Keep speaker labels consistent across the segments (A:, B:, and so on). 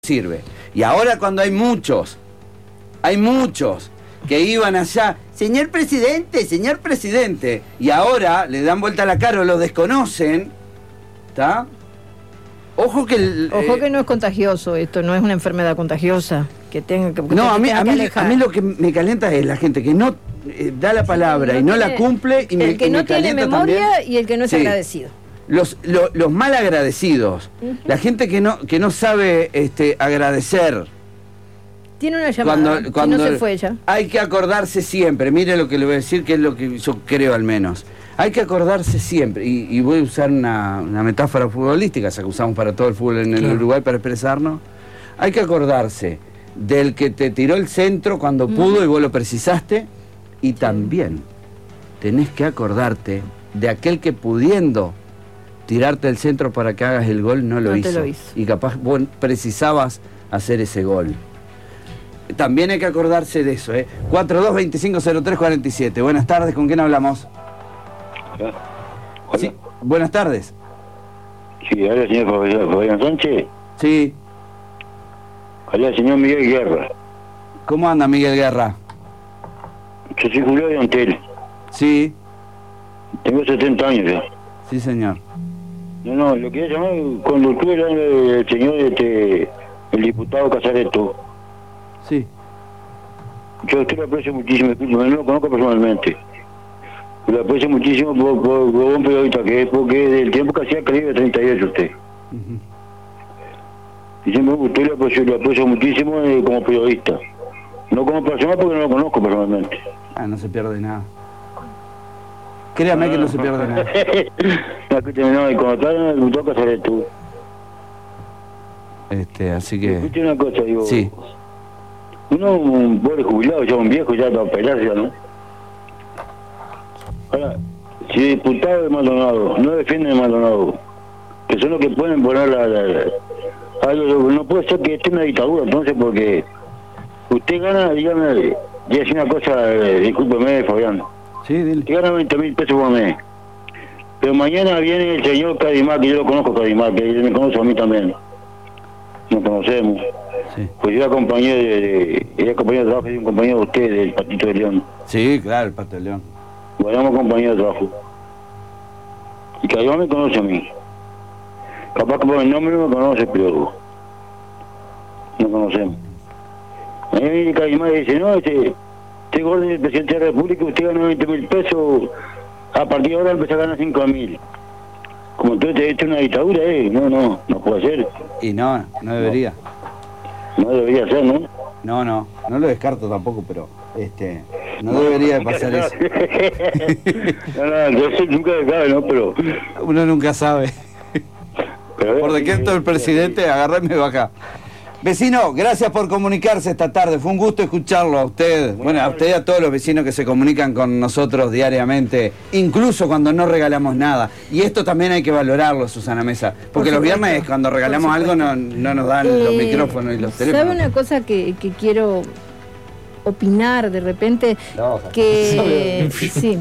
A: sirve. Y ahora cuando hay muchos que iban allá, señor presidente, y ahora le dan vuelta a la cara o lo desconocen, ¿está? Ojo que
B: no es contagioso esto, no es una enfermedad contagiosa que tenga que
A: no, a mí lo que me calienta es la gente que no da la palabra y no la cumple, y
B: el que no tiene memoria también, y el que no es agradecido.
A: Los mal agradecidos, la gente que no sabe agradecer.
B: Tiene una llamada,
A: cuando
B: no se fue ella.
A: Hay que acordarse siempre, mire lo que le voy a decir, que es lo que yo creo al menos. Hay que acordarse siempre, y voy a usar una metáfora futbolística, esa que usamos para todo el fútbol en el Uruguay para expresarnos. Hay que acordarse del que te tiró el centro cuando pudo y vos lo precisaste, y también tenés que acordarte de aquel que pudiendo tirarte el centro para que hagas el gol no lo hizo. Y capaz vos precisabas hacer ese gol. También hay que acordarse de eso, 42250347. Buenas tardes, ¿con quién hablamos?
C: Hola.
A: Sí, buenas tardes.
C: Sí, hola, señor Fabián Sánchez.
A: Sí.
C: Hola, señor Miguel Guerra.
A: ¿Cómo anda, Miguel Guerra?
C: Yo soy Julio de Antel.
A: Sí.
C: Tengo 70 años ya.
A: Sí, señor.
C: No, lo quería llamar cuando estuve hablando del señor, el diputado Casareto.
A: Sí.
C: Yo a usted lo aprecio muchísimo, no lo conozco personalmente. Lo aprecio muchísimo por un periodista que es, porque del tiempo que hacía Caribe 38 usted. Y siempre usted lo aprecio muchísimo como periodista. No como persona porque no lo conozco personalmente.
A: No se pierde nada. Créame que no se pierde nada.
C: No, y cuando estaba en el diputado Casareto.
A: Así que...
C: Escuche una cosa, digo...
A: Sí.
C: Uno, un pobre jubilado, ya un viejo, ya para pelarse, ¿no? Ahora, si el diputado de Maldonado no defiende a Maldonado, que son los que pueden poner no puede ser que esté en una dictadura, entonces, porque usted gana, dígame, y es una cosa, discúlpeme, Fabián.
A: Sí, dile.
C: Usted gana 20.000 pesos por mes. Pero mañana viene el señor Cadimar, que yo lo conozco, Cadimar, que me conoce a mí también. Nos conocemos.
A: Sí.
C: Pues yo era compañero de trabajo de un compañero de usted, del Patito de León.
A: Sí, claro, el Pato de León.
C: Éramos compañeros de trabajo. Y Cadimar me conoce a mí. Capaz que por el nombre no me conoce, pero no conocemos. A mí viene Cadimar y dice, no, este orden del presidente de la República, usted gana 20.000 pesos, a partir de ahora empieza a ganar 5.000. Como entonces esto es una dictadura, no puede ser.
A: Y no debería.
C: No debería ser, ¿no?
A: No lo descarto tampoco, pero no debería de pasar eso.
C: Yo sé, nunca se sabe, ¿no? Pero
A: uno nunca sabe. Por decreto del presidente, agarrarme acá. Vecino, gracias por comunicarse esta tarde. Fue un gusto escucharlo a usted. Bueno, a usted y a todos los vecinos que se comunican con nosotros diariamente, incluso cuando no regalamos nada. Y esto también hay que valorarlo, Susana Mesa. Porque los viernes, cuando regalamos algo, no nos dan los micrófonos y los teléfonos.
B: ¿Sabe una cosa que quiero opinar de repente? Que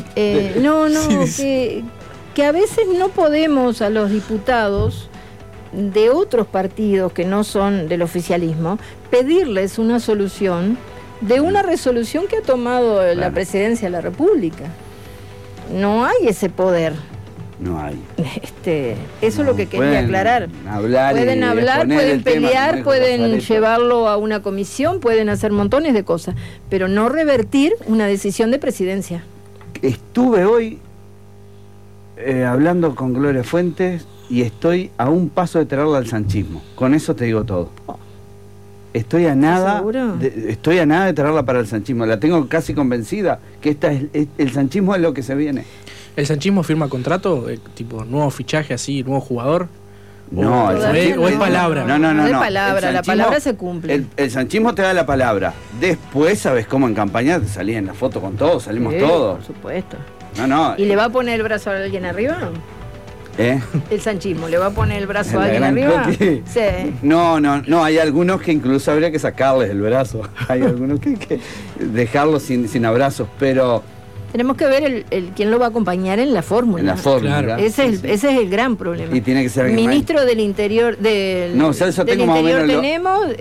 B: a veces no podemos a los diputados de otros partidos que no son del oficialismo, pedirles una solución de una resolución que ha tomado la presidencia de la República. No hay ese poder.
A: No hay.
B: Eso es lo que quería aclarar. Pueden hablar, pueden pelear, pueden llevarlo a una comisión, pueden hacer montones de cosas, pero no revertir una decisión de presidencia.
A: Estuve hoy hablando con Gloria Fuentes y estoy a un paso de traerla al sanchismo. Con eso te digo todo. Estoy a nada de traerla para el sanchismo. La tengo casi convencida que el sanchismo es lo que se viene.
D: ¿El sanchismo firma contrato? Tipo, nuevo fichaje así, nuevo jugador.
A: No,
D: ¿O es palabra?
B: No es palabra, la palabra se cumple.
A: El sanchismo te da la palabra. Después, ¿sabes cómo en campaña te salís en la foto con todos? Salimos todos.
B: Por supuesto.
A: No.
B: ¿Y le va a poner el brazo a alguien arriba? El sanchismo, ¿le va a poner el brazo a alguien arriba?
A: Sí. No, hay algunos que incluso habría que sacarles el brazo. Hay algunos que hay que dejarlos sin abrazos, pero
B: Tenemos que ver quién lo va a acompañar en la fórmula.
A: En la fórmula.
D: Claro.
B: Ese es el gran problema.
A: Y tiene que ser alguien
B: Ministro del Interior,
A: No, o sea, eso
B: del
A: tengo más o
B: Interior
A: menos
B: tenemos,